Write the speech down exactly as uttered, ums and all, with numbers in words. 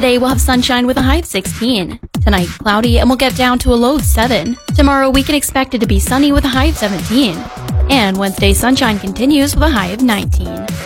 Today we'll have sunshine with a high of sixteen. Tonight, cloudy and we'll get down to a low of seven. Tomorrow, we can expect it to be sunny with a high of seventeen. And Wednesday, sunshine continues with a high of nineteen.